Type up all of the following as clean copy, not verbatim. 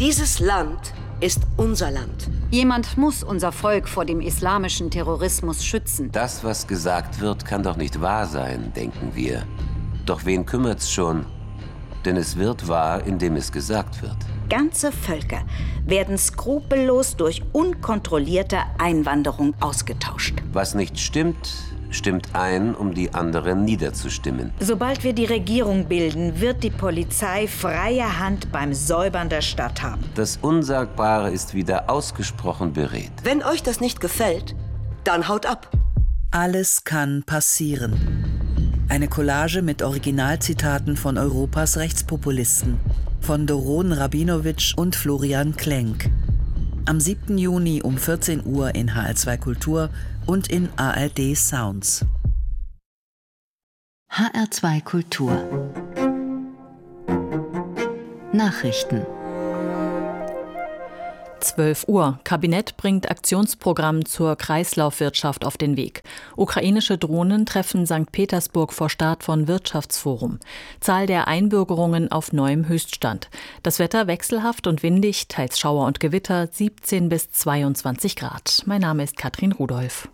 Dieses Land ist unser Land. Jemand muss unser Volk vor dem islamischen Terrorismus schützen. Das, was gesagt wird, kann doch nicht wahr sein, denken wir. Doch wen kümmert's schon? Denn es wird wahr, indem es gesagt wird. Ganze Völker werden skrupellos durch unkontrollierte Einwanderung ausgetauscht. Was nicht stimmt, stimmt ein, um die anderen niederzustimmen. Sobald wir die Regierung bilden, wird die Polizei freie Hand beim Säubern der Stadt haben. Das Unsagbare ist wieder ausgesprochen beredt. Wenn euch das nicht gefällt, dann haut ab. Alles kann passieren. Eine Collage mit Originalzitaten von Europas Rechtspopulisten, von Doron Rabinowitsch und Florian Klenk. Am 7. Juni um 14 Uhr in HR2 Kultur und in ARD Sounds. HR2 Kultur. Nachrichten. 12 Uhr. Kabinett bringt Aktionsprogramm zur Kreislaufwirtschaft auf den Weg. Ukrainische Drohnen treffen St. Petersburg vor Start von Wirtschaftsforum. Zahl der Einbürgerungen auf neuem Höchststand. Das Wetter wechselhaft und windig, teils Schauer und Gewitter, 17 bis 22 Grad. Mein Name ist Katrin Rudolph.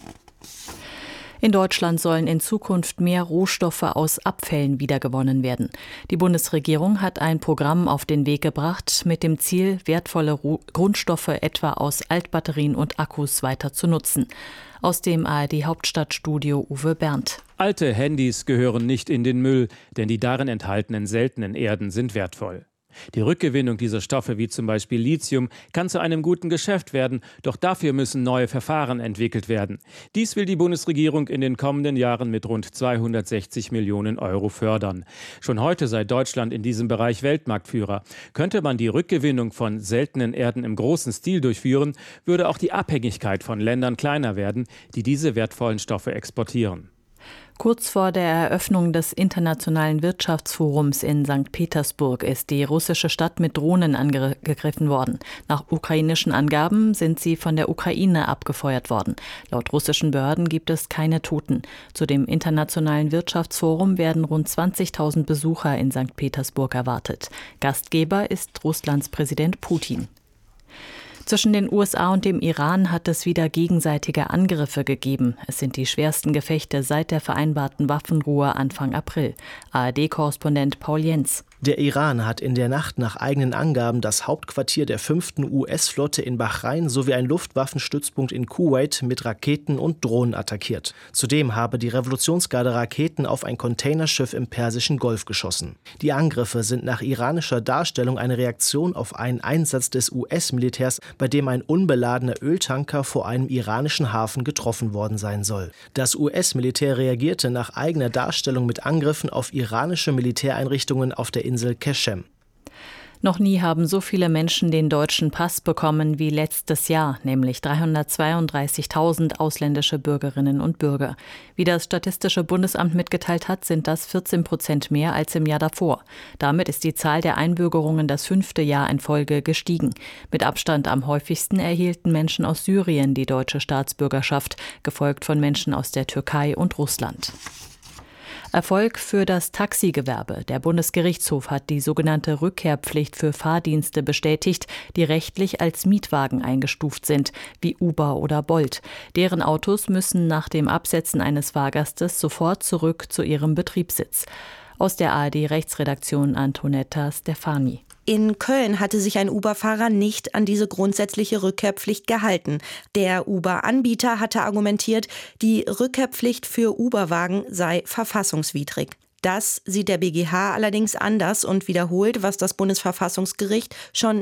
In Deutschland sollen in Zukunft mehr Rohstoffe aus Abfällen wiedergewonnen werden. Die Bundesregierung hat ein Programm auf den Weg gebracht, mit dem Ziel, wertvolle Grundstoffe etwa aus Altbatterien und Akkus weiter zu nutzen. Aus dem ARD-Hauptstadtstudio Uwe Berndt. Alte Handys gehören nicht in den Müll, denn die darin enthaltenen seltenen Erden sind wertvoll. Die Rückgewinnung dieser Stoffe, wie zum Beispiel Lithium, kann zu einem guten Geschäft werden, doch dafür müssen neue Verfahren entwickelt werden. Dies will die Bundesregierung in den kommenden Jahren mit rund 260 Millionen Euro fördern. Schon heute sei Deutschland in diesem Bereich Weltmarktführer. Könnte man die Rückgewinnung von seltenen Erden im großen Stil durchführen, würde auch die Abhängigkeit von Ländern kleiner werden, die diese wertvollen Stoffe exportieren. Kurz vor der Eröffnung des Internationalen Wirtschaftsforums in St. Petersburg ist die russische Stadt mit Drohnen angegriffen worden. Nach ukrainischen Angaben sind sie von der Ukraine abgefeuert worden. Laut russischen Behörden gibt es keine Toten. Zu dem Internationalen Wirtschaftsforum werden rund 20.000 Besucher in St. Petersburg erwartet. Gastgeber ist Russlands Präsident Putin. Zwischen den USA und dem Iran hat es wieder gegenseitige Angriffe gegeben. Es sind die schwersten Gefechte seit der vereinbarten Waffenruhe Anfang April. ARD-Korrespondent Paul Jens. Der Iran hat in der Nacht nach eigenen Angaben das Hauptquartier der 5. US-Flotte in Bahrain sowie einen Luftwaffenstützpunkt in Kuwait mit Raketen und Drohnen attackiert. Zudem habe die Revolutionsgarde Raketen auf ein Containerschiff im Persischen Golf geschossen. Die Angriffe sind nach iranischer Darstellung eine Reaktion auf einen Einsatz des US-Militärs, bei dem ein unbeladener Öltanker vor einem iranischen Hafen getroffen worden sein soll. Das US-Militär reagierte nach eigener Darstellung mit Angriffen auf iranische Militäreinrichtungen auf der Insel Keshem. Noch nie haben so viele Menschen den deutschen Pass bekommen wie letztes Jahr, nämlich 332.000 ausländische Bürgerinnen und Bürger. Wie das Statistische Bundesamt mitgeteilt hat, sind das 14% mehr als im Jahr davor. Damit ist die Zahl der Einbürgerungen das 5. Jahr in Folge gestiegen. Mit Abstand am häufigsten erhielten Menschen aus Syrien die deutsche Staatsbürgerschaft, gefolgt von Menschen aus der Türkei und Russland. Erfolg für das Taxigewerbe. Der Bundesgerichtshof hat die sogenannte Rückkehrpflicht für Fahrdienste bestätigt, die rechtlich als Mietwagen eingestuft sind, wie Uber oder Bolt. Deren Autos müssen nach dem Absetzen eines Fahrgastes sofort zurück zu ihrem Betriebssitz. Aus der ARD-Rechtsredaktion Antonetta Stefani. In Köln hatte sich ein Uber-Fahrer nicht an diese grundsätzliche Rückkehrpflicht gehalten. Der Uber-Anbieter hatte argumentiert, die Rückkehrpflicht für Uber-Wagen sei verfassungswidrig. Das sieht der BGH allerdings anders und wiederholt, was das Bundesverfassungsgericht schon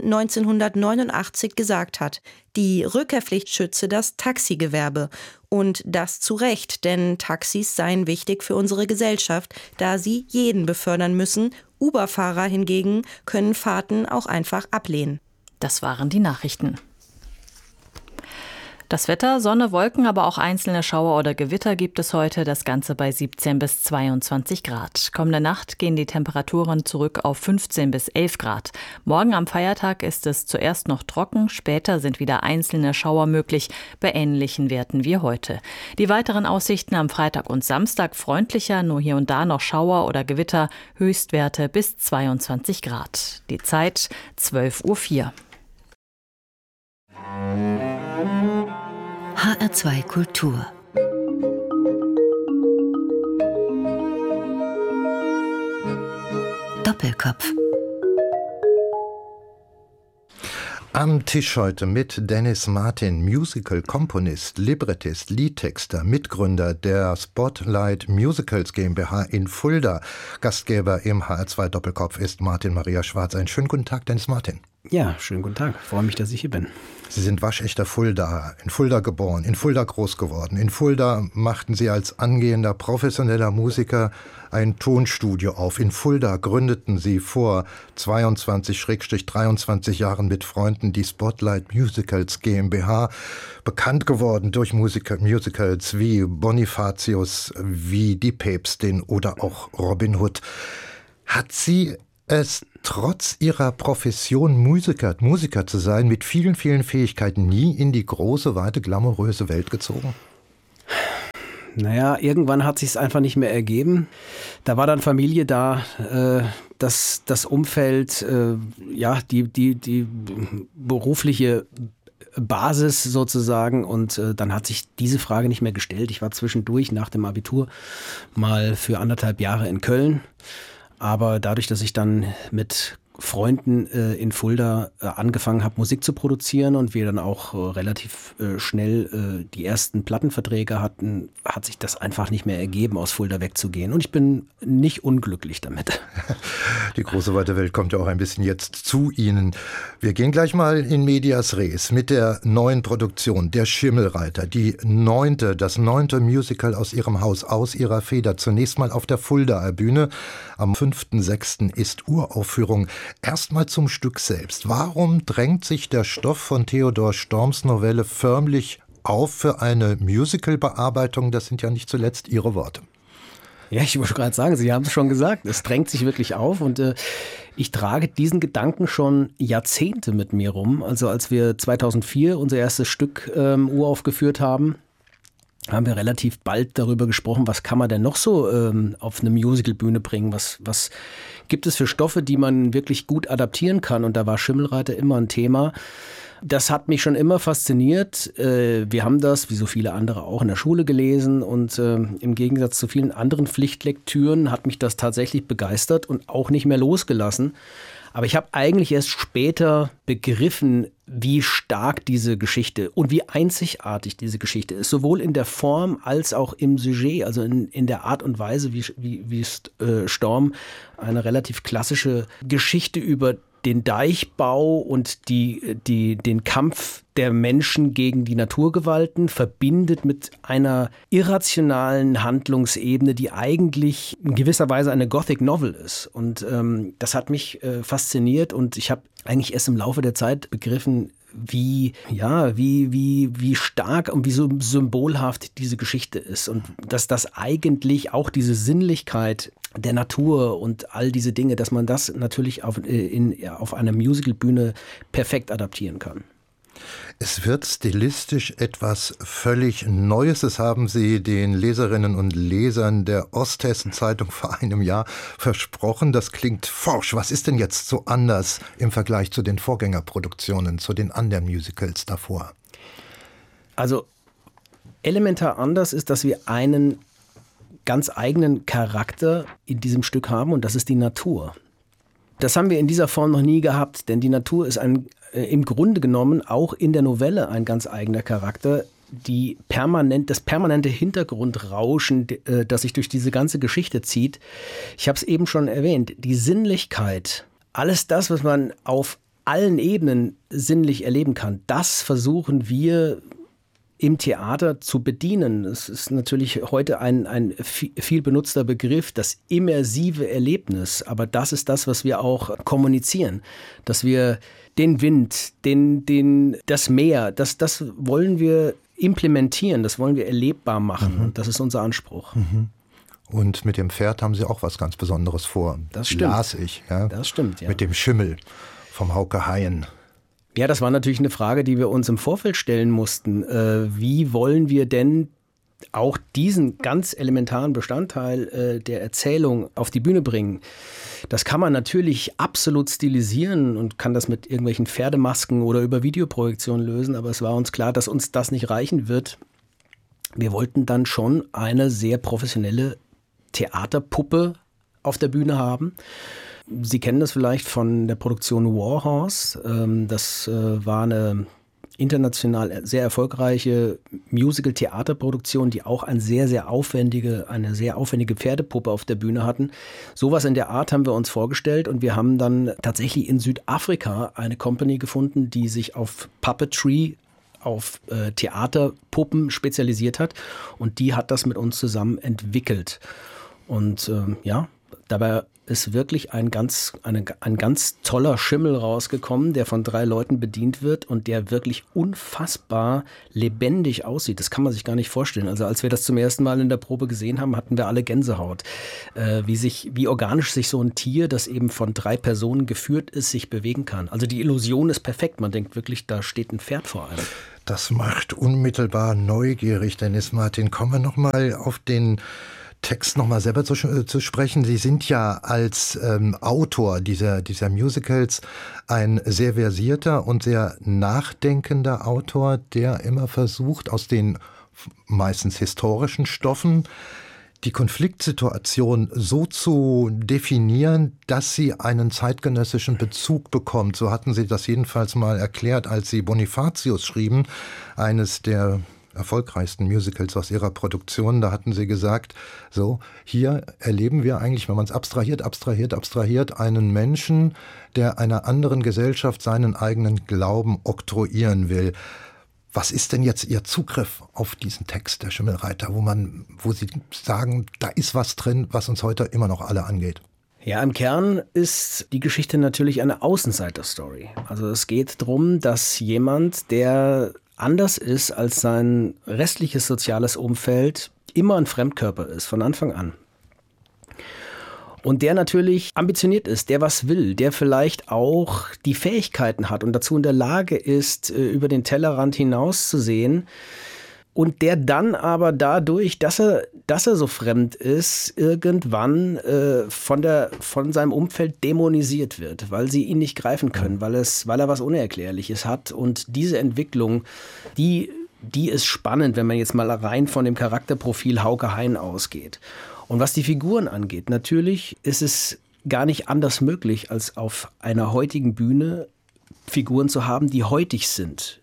1989 gesagt hat. Die Rückkehrpflicht schütze das Taxigewerbe. Und das zu Recht, denn Taxis seien wichtig für unsere Gesellschaft, da sie jeden befördern müssen. Uber-Fahrer hingegen können Fahrten auch einfach ablehnen. Das waren die Nachrichten. Das Wetter, Sonne, Wolken, aber auch einzelne Schauer oder Gewitter gibt es heute. Das Ganze bei 17 bis 22 Grad. Kommende Nacht gehen die Temperaturen zurück auf 15 bis 11 Grad. Morgen am Feiertag ist es zuerst noch trocken, später sind wieder einzelne Schauer möglich, bei ähnlichen Werten wie heute. Die weiteren Aussichten am Freitag und Samstag freundlicher, nur hier und da noch Schauer oder Gewitter, Höchstwerte bis 22 Grad. Die Zeit 12:04 Uhr. HR2 Kultur. Doppelkopf. Am Tisch heute mit Dennis Martin, Musical-Komponist, Librettist, Liedtexter, Mitgründer der Spotlight Musicals GmbH in Fulda. Gastgeber im HR2 Doppelkopf ist Martin Maria Schwarz. Einen schönen guten Tag, Dennis Martin. Ja, schönen guten Tag. Freue mich, dass ich hier bin. Sie sind waschechter Fuldaer, in Fulda geboren, in Fulda groß geworden. In Fulda machten Sie als angehender professioneller Musiker ein Tonstudio auf. In Fulda gründeten Sie vor 22-23 Jahren mit Freunden die Spotlight Musicals GmbH, bekannt geworden durch Musicals wie Bonifatius, wie Die Päpstin oder auch Robin Hood. Hat Sie es trotz Ihrer Profession Musiker zu sein, mit vielen, vielen Fähigkeiten nie in die große, weite, glamouröse Welt gezogen? Naja, irgendwann hat sich's einfach nicht mehr ergeben. Da war dann Familie da, das Umfeld, die berufliche Basis sozusagen, und dann hat sich diese Frage nicht mehr gestellt. Ich war zwischendurch nach dem Abitur mal für 1,5 Jahre in Köln. Aber dadurch, dass ich dann mit Freunden in Fulda angefangen habe, Musik zu produzieren und wir dann auch relativ schnell die ersten Plattenverträge hatten, hat sich das einfach nicht mehr ergeben, aus Fulda wegzugehen. Und ich bin nicht unglücklich damit. Die große weite Welt kommt ja auch ein bisschen jetzt zu Ihnen. Wir gehen gleich mal in medias res mit der neuen Produktion, Der Schimmelreiter, das 9. Musical aus Ihrem Haus, aus Ihrer Feder. Zunächst mal auf der Fuldaer Bühne. Am 5.6. ist Uraufführung. Erstmal zum Stück selbst. Warum drängt sich der Stoff von Theodor Storms Novelle förmlich auf für eine Musical-Bearbeitung? Das sind ja nicht zuletzt Ihre Worte. Ja, ich wollte gerade sagen, Sie haben es schon gesagt. Es drängt sich wirklich auf, und ich trage diesen Gedanken schon Jahrzehnte mit mir rum. Also als wir 2004 unser erstes Stück uraufgeführt haben wir relativ bald darüber gesprochen, was kann man denn noch so auf eine Musicalbühne bringen, was gibt es für Stoffe, die man wirklich gut adaptieren kann, und da war Schimmelreiter immer ein Thema. Das hat mich schon immer fasziniert. Wir haben das, wie so viele andere, auch in der Schule gelesen, und im Gegensatz zu vielen anderen Pflichtlektüren hat mich das tatsächlich begeistert und auch nicht mehr losgelassen. Aber ich habe eigentlich erst später begriffen, wie stark diese Geschichte und wie einzigartig diese Geschichte ist, sowohl in der Form als auch im Sujet, also in der Art und Weise, wie Storm eine relativ klassische Geschichte über den Deichbau und den Kampf der Menschen gegen die Naturgewalten verbindet mit einer irrationalen Handlungsebene, die eigentlich in gewisser Weise eine Gothic Novel ist. Und das hat mich fasziniert, und ich habe eigentlich erst im Laufe der Zeit begriffen, wie stark und wie so symbolhaft diese Geschichte ist, und dass das eigentlich auch diese Sinnlichkeit der Natur und all diese Dinge, dass man das natürlich auf einer Musicalbühne perfekt adaptieren kann. Es wird stilistisch etwas völlig Neues. Das haben Sie den Leserinnen und Lesern der Osthessen-Zeitung vor einem Jahr versprochen. Das klingt forsch. Was ist denn jetzt so anders im Vergleich zu den Vorgängerproduktionen, zu den anderen Musicals davor? Also elementar anders ist, dass wir einen ganz eigenen Charakter in diesem Stück haben, und das ist die Natur. Das haben wir in dieser Form noch nie gehabt, denn die Natur ist im Grunde genommen auch in der Novelle ein ganz eigener Charakter. Das permanente Hintergrundrauschen, das sich durch diese ganze Geschichte zieht. Ich habe es eben schon erwähnt, die Sinnlichkeit, alles das, was man auf allen Ebenen sinnlich erleben kann, das versuchen wir im Theater zu bedienen. Es ist natürlich heute ein viel benutzter Begriff, das immersive Erlebnis. Aber das ist das, was wir auch kommunizieren. Dass wir den Wind, das Meer, das wollen wir implementieren, das wollen wir erlebbar machen. Und das ist unser Anspruch. Und mit dem Pferd haben Sie auch was ganz Besonderes vor. Das stimmt. Las ich. Ja? Das stimmt, ja. Mit dem Schimmel vom Hauke Haien. Ja, das war natürlich eine Frage, die wir uns im Vorfeld stellen mussten. Wie wollen wir denn auch diesen ganz elementaren Bestandteil der Erzählung auf die Bühne bringen? Das kann man natürlich absolut stilisieren und kann das mit irgendwelchen Pferdemasken oder über Videoprojektion lösen, aber es war uns klar, dass uns das nicht reichen wird. Wir wollten dann schon eine sehr professionelle Theaterpuppe auf der Bühne haben. Sie kennen das vielleicht von der Produktion Warhorse. Das war eine international sehr erfolgreiche Musical-Theaterproduktion, die auch eine sehr aufwendige Pferdepuppe auf der Bühne hatten. Sowas in der Art haben wir uns vorgestellt und wir haben dann tatsächlich in Südafrika eine Company gefunden, die sich auf Puppetry, auf Theaterpuppen spezialisiert hat und die hat das mit uns zusammen entwickelt. Und dabei ist wirklich ein ganz toller Schimmel rausgekommen, der von 3 Leuten bedient wird und der wirklich unfassbar lebendig aussieht. Das kann man sich gar nicht vorstellen. Also als wir das zum ersten Mal in der Probe gesehen haben, hatten wir alle Gänsehaut. Wie organisch sich so ein Tier, das eben von 3 Personen geführt ist, sich bewegen kann. Also die Illusion ist perfekt. Man denkt wirklich, da steht ein Pferd vor einem. Das macht unmittelbar neugierig, Dennis Martin. Kommen wir nochmal auf den Text nochmal selber zu sprechen. Sie sind ja als Autor dieser Musicals ein sehr versierter und sehr nachdenkender Autor, der immer versucht, aus den meistens historischen Stoffen die Konfliktsituation so zu definieren, dass sie einen zeitgenössischen Bezug bekommt. So hatten Sie das jedenfalls mal erklärt, als Sie Bonifatius schrieben, eines der erfolgreichsten Musicals aus ihrer Produktion. Da hatten sie gesagt, so, hier erleben wir eigentlich, wenn man es abstrahiert, einen Menschen, der einer anderen Gesellschaft seinen eigenen Glauben oktroyieren will. Was ist denn jetzt Ihr Zugriff auf diesen Text, der Schimmelreiter, wo Sie sagen, da ist was drin, was uns heute immer noch alle angeht? Ja, im Kern ist die Geschichte natürlich eine Außenseiter-Story. Also es geht darum, dass jemand, der anders ist als sein restliches soziales Umfeld, immer ein Fremdkörper ist, von Anfang an. Und der natürlich ambitioniert ist, der was will, der vielleicht auch die Fähigkeiten hat und dazu in der Lage ist, über den Tellerrand hinauszusehen. Und der dann aber dadurch, dass er so fremd ist, irgendwann von seinem Umfeld dämonisiert wird, weil sie ihn nicht greifen können, weil er was Unerklärliches hat. Und diese Entwicklung, die ist spannend, wenn man jetzt mal rein von dem Charakterprofil Hauke Haien ausgeht. Und was die Figuren angeht, natürlich ist es gar nicht anders möglich, als auf einer heutigen Bühne Figuren zu haben, die heutig sind.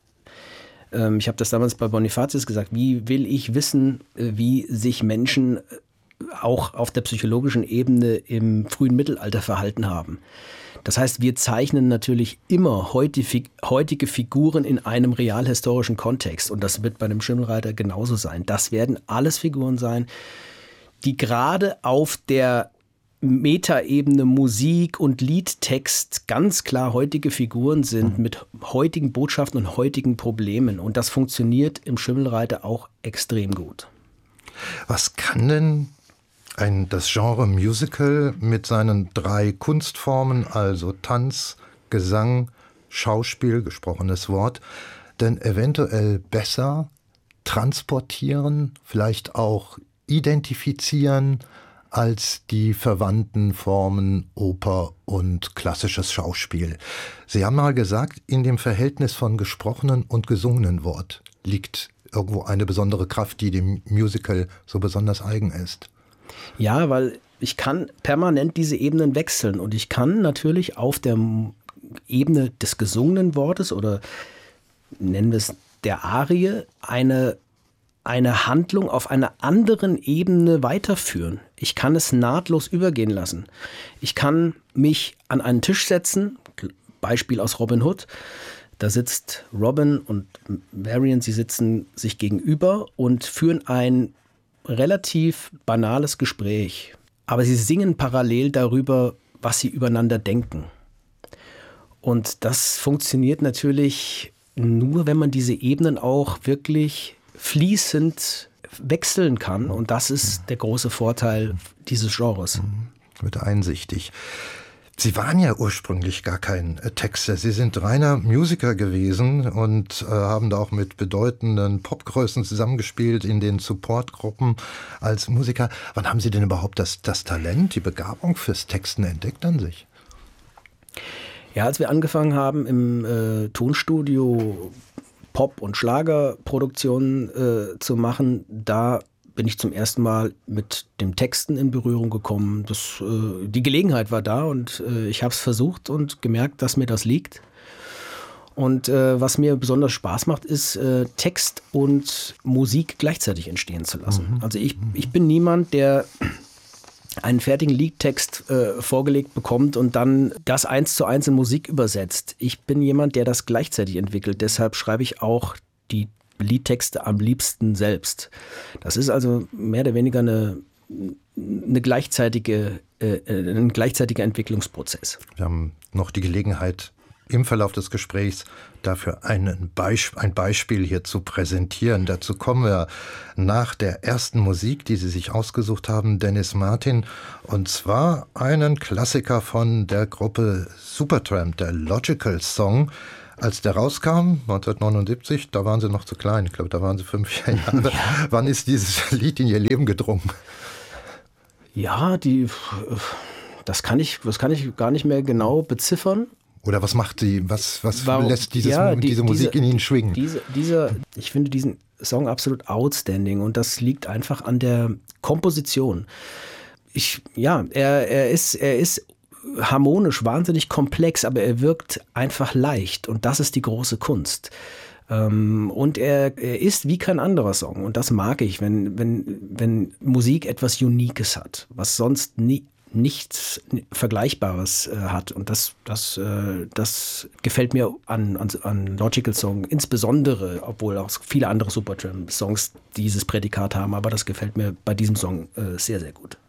Ich habe das damals bei Bonifatius gesagt, wie will ich wissen, wie sich Menschen auch auf der psychologischen Ebene im frühen Mittelalter verhalten haben. Das heißt, wir zeichnen natürlich immer heutige Figuren in einem realhistorischen Kontext und das wird bei einem Schimmelreiter genauso sein. Das werden alles Figuren sein, die gerade auf der Metaebene Musik und Liedtext ganz klar heutige Figuren sind mit heutigen Botschaften und heutigen Problemen. Und das funktioniert im Schimmelreiter auch extrem gut. Was kann denn das Genre Musical mit seinen 3 Kunstformen, also Tanz, Gesang, Schauspiel, gesprochenes Wort, denn eventuell besser transportieren, vielleicht auch identifizieren, als die verwandten Formen Oper und klassisches Schauspiel. Sie haben mal gesagt, in dem Verhältnis von gesprochenen und gesungenen Wort liegt irgendwo eine besondere Kraft, die dem Musical so besonders eigen ist. Ja, weil ich kann permanent diese Ebenen wechseln und ich kann natürlich auf der Ebene des gesungenen Wortes oder nennen wir es der Arie eine Handlung auf einer anderen Ebene weiterführen. Ich kann es nahtlos übergehen lassen. Ich kann mich an einen Tisch setzen, Beispiel aus Robin Hood. Da sitzt Robin und Marian, sie sitzen sich gegenüber und führen ein relativ banales Gespräch. Aber sie singen parallel darüber, was sie übereinander denken. Und das funktioniert natürlich nur, wenn man diese Ebenen auch wirklich fließend wechseln kann. Und das ist der große Vorteil dieses Genres. Wird einsichtig. Sie waren ja ursprünglich gar kein Texter. Sie sind reiner Musiker gewesen und haben da auch mit bedeutenden Popgrößen zusammengespielt in den Supportgruppen als Musiker. Wann haben Sie denn überhaupt das Talent, die Begabung fürs Texten entdeckt an sich? Ja, als wir angefangen haben im Tonstudio Pop- und Schlagerproduktionen zu machen, da bin ich zum ersten Mal mit dem Texten in Berührung gekommen. Die Gelegenheit war da und ich habe es versucht und gemerkt, dass mir das liegt. Und was mir besonders Spaß macht, ist Text und Musik gleichzeitig entstehen zu lassen. Also ich bin niemand, der einen fertigen Liedtext vorgelegt bekommt und dann das 1:1 in Musik übersetzt. Ich bin jemand, der das gleichzeitig entwickelt. Deshalb schreibe ich auch die Liedtexte am liebsten selbst. Das ist also mehr oder weniger ein gleichzeitiger Entwicklungsprozess. Wir haben noch die Gelegenheit, im Verlauf des Gesprächs dafür ein Beispiel hier zu präsentieren. Dazu kommen wir nach der ersten Musik, die Sie sich ausgesucht haben, Dennis Martin, und zwar einen Klassiker von der Gruppe Supertramp, der Logical Song. Als der rauskam, 1979, da waren Sie noch zu klein. Ich glaube, da waren Sie 5 Jahre. Ja. Wann ist dieses Lied in Ihr Leben gedrungen? Ja, das kann ich gar nicht mehr genau beziffern. Oder was macht sie? Was lässt diese Musik in Ihnen schwingen? Ich finde diesen Song absolut outstanding und das liegt einfach an der Komposition. Er ist harmonisch, wahnsinnig komplex, aber er wirkt einfach leicht und das ist die große Kunst. Und er ist wie kein anderer Song und das mag ich, wenn Musik etwas Uniques hat, was sonst nichts Vergleichbares hat und das gefällt mir an Logical Song insbesondere, obwohl auch viele andere Supertramp-Songs dieses Prädikat haben, aber das gefällt mir bei diesem Song sehr, sehr gut.